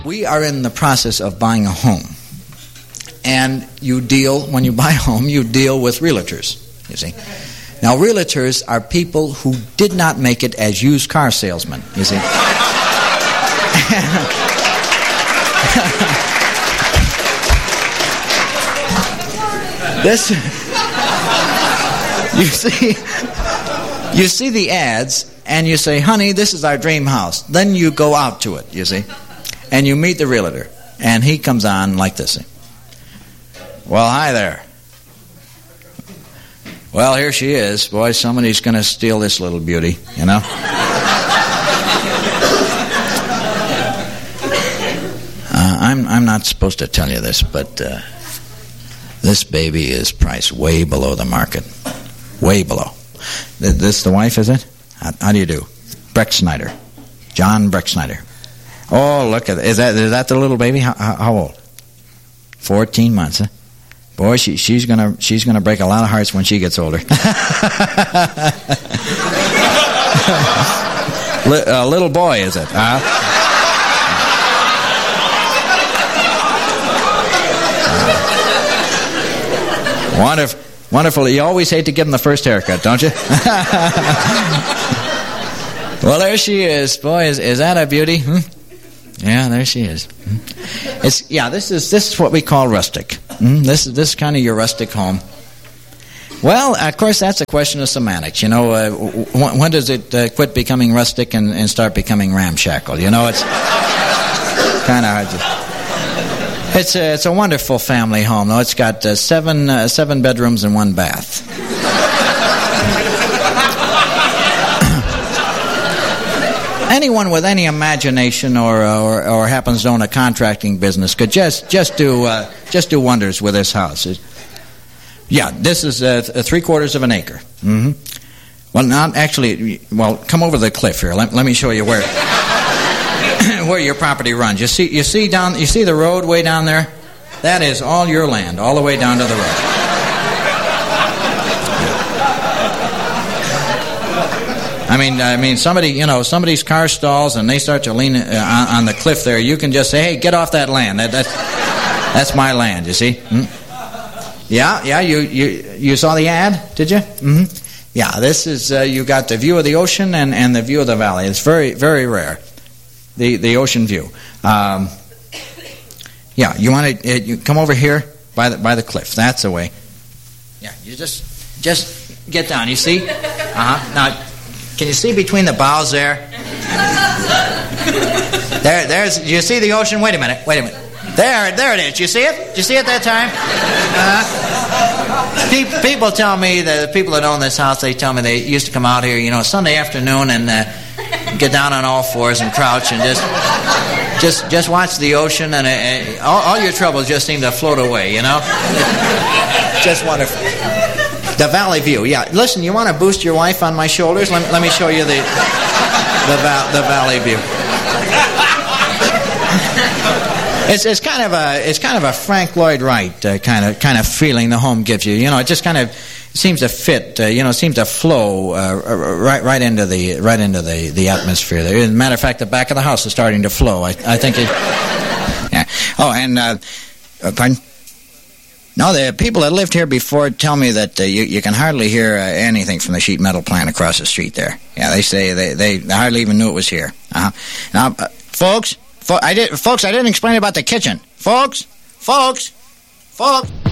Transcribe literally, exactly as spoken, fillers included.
we are in the process of buying a home. And you deal, when you buy a home, you deal with realtors, you see. Now, realtors are people who did not make it as used car salesmen, you see. This, you see, you see the ads, and you say, honey, this is our dream house. Then you go out to it, you see, and you meet the realtor, and he comes on like this. Well, hi there. Well, here she is. Boy, somebody's going to steal this little beauty, you know. uh, I'm I'm not supposed to tell you this, but uh, this baby is priced way below the market, way below. Th- this the wife, is it? How, how do you do, Breck Snyder, John Breck Snyder? Oh, look at it. Is that is that the little baby? How, how, how old? Fourteen months, huh? Boy, she, she's gonna she's gonna break a lot of hearts when she gets older. A little boy, is it? Huh? Uh, wonderful, wonderful. You always hate to give them the first haircut, don't you? Well, there she is. Boy, is is that a beauty? Hmm? Yeah, there she is. It's yeah. This is this is what we call rustic. Mm, this is this is kind of your rustic home. Well, of course, that's a question of semantics. You know, uh, when, when does it uh, quit becoming rustic and, and start becoming ramshackle? You know, it's kind of hard to. It's a it's a wonderful family home. Though it's got uh, seven uh, seven bedrooms and one bath. Anyone with any imagination or, or or happens to own a contracting business could just just do uh, just do wonders with this house. It, yeah, this is uh, three quarters of an acre. Mm-hmm. Well, not actually. Well, come over the cliff here. Let, let me show you where where your property runs. You see you see down you see the road way down there. That is all your land, all the way down to the road. I mean, I mean, somebody, you know, somebody's car stalls and they start to lean uh, on, on the cliff there. You can just say, "Hey, get off that land. That, that's that's my land." You see? Hmm? Yeah, yeah. You you you saw the ad, did you? Mm-hmm. Yeah. This is uh, you got the view of the ocean and, and the view of the valley. It's very very rare. The the ocean view. Um, yeah. You want to uh, you come over here by the by the cliff. That's the way. Yeah. You just just get down. You see? Uh huh. Now. Can you see between the boughs there? There, there's. You see the ocean? Wait a minute. Wait a minute. There, there it is. You see it? Did you see it that time? Uh, pe- people tell me that the people that own this house, they tell me they used to come out here, you know, Sunday afternoon and uh, get down on all fours and crouch and just, just, just watch the ocean, and uh, all, all your troubles just seem to float away. You know, just wonderful. The valley view, yeah. Listen, you want to boost your wife on my shoulders? Let me, let me show you the the, va- the valley view. It's it's kind of a it's kind of a Frank Lloyd Wright uh, kind of kind of feeling the home gives you. You know, it just kind of seems to fit. Uh, you know, seems to flow uh, right right into the right into the, the atmosphere there. As a matter of fact, the back of the house is starting to flow. I I think it. Yeah. Oh, and uh, uh, pardon. No, the people that lived here before tell me that uh, you, you can hardly hear uh, anything from the sheet metal plant across the street there. Yeah, they say they, they hardly even knew it was here. Uh-huh. Now, uh, folks, fo- I did, folks, I didn't explain about the kitchen. Folks, folks, folks.